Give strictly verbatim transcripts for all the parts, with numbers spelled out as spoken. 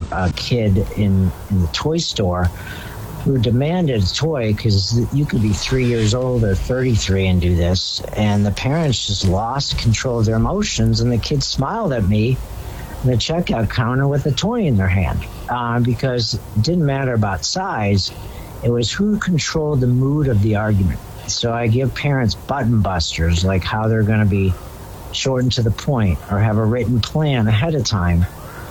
a kid in, in the toy store who demanded a toy because you could be three years old or thirty-three and do this. And the parents just lost control of their emotions, and the kid smiled at me in the checkout counter with a toy in their hand uh, because it didn't matter about size. It was who controlled the mood of the argument. So I give parents button busters, like how they're going to be short and to the point, or have a written plan ahead of time.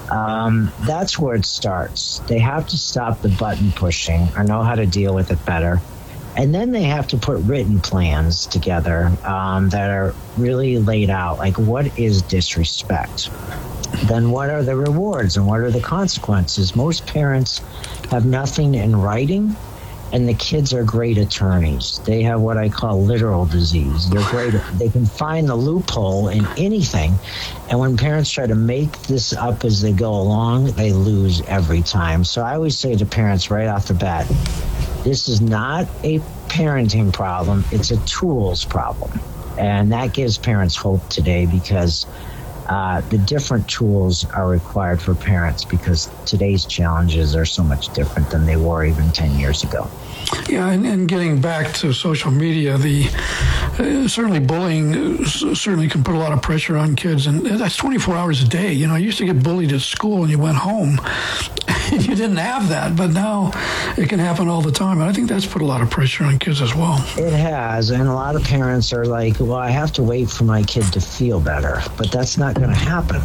Um, that's where it starts. They have to stop the button pushing or know how to deal with it better. And then they have to put written plans together um, that are really laid out, like what is disrespect? Then what are the rewards and what are the consequences? Most parents have nothing in writing, and the kids are great attorneys. They have what I call literal disease. They're great. They can find the loophole in anything. And when parents try to make this up as they go along, they lose every time. So I always say to parents right off the bat, this is not a parenting problem. It's a tools problem. And that gives parents hope today because Uh, the different tools are required for parents because today's challenges are so much different than they were even ten years ago. Yeah, and, and getting back to social media, the uh, certainly bullying uh, certainly can put a lot of pressure on kids, and that's twenty-four hours a day. You know, I used to get bullied at school and you went home and you didn't have that, but now it can happen all the time, and I think that's put a lot of pressure on kids as well. It has, and a lot of parents are like, well, I have to wait for my kid to feel better, but that's not going to happen.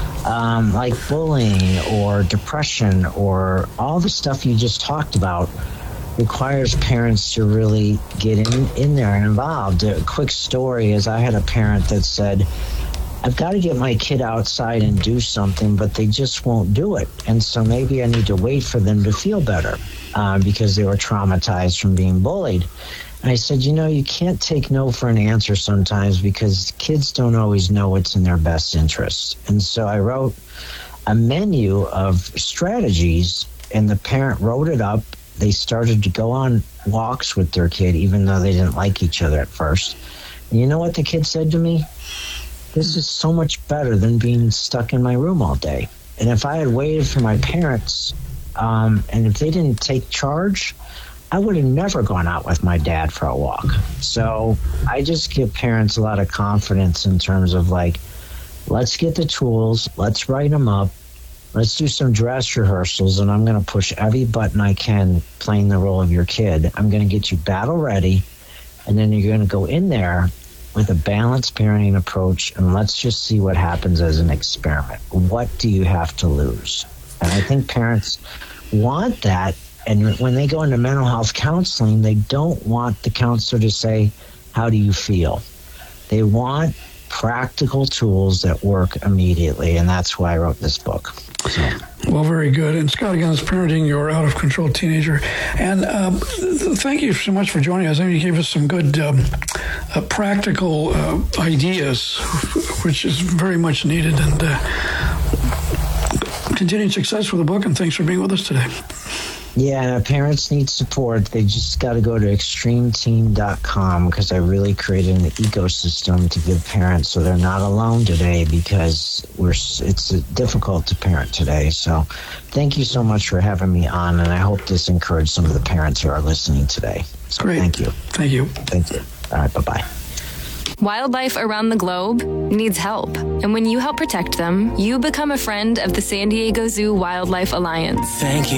Um, like bullying or depression or all the stuff you just talked about requires parents to really get in, in there and involved. A quick story is I had a parent that said, I've got to get my kid outside and do something, but they just won't do it. And so maybe I need to wait for them to feel better uh, because they were traumatized from being bullied. And I said, you know, you can't take no for an answer sometimes because kids don't always know what's in their best interest. And so I wrote a menu of strategies, and the parent wrote it up. They started to go on walks with their kid, even though they didn't like each other at first. And you know what the kid said to me? This is so much better than being stuck in my room all day. And if I had waited for my parents, um, and if they didn't take charge, I would have never gone out with my dad for a walk. So I just give parents a lot of confidence in terms of like, let's get the tools, let's write them up, let's do some dress rehearsals, and I'm going to push every button I can playing the role of your kid. I'm going to get you battle ready, and then you're going to go in there with a balanced parenting approach, and let's just see what happens as an experiment. What do you have to lose? And I think parents want that. And when they go into mental health counseling, they don't want the counselor to say, how do you feel? They want practical tools that work immediately, and that's why I wrote this book. So. Well, very good. And Scott, again, is parenting your out-of-control teenager. And um, thank you so much for joining us. I mean, you gave us some good um, uh, practical uh, ideas, which is very much needed. And uh, continued success with the book, and thanks for being with us today. Yeah, and parents need support. They just got to go to extreme team dot com because I really created an ecosystem to give parents so they're not alone today because we're it's difficult to parent today. So thank you so much for having me on, and I hope this encouraged some of the parents who are listening today. So Great. Thank you. Thank you. Thank you. All right, bye-bye. Wildlife around the globe needs help. And when you help protect them, you become a friend of the San Diego Zoo Wildlife Alliance. Thank you.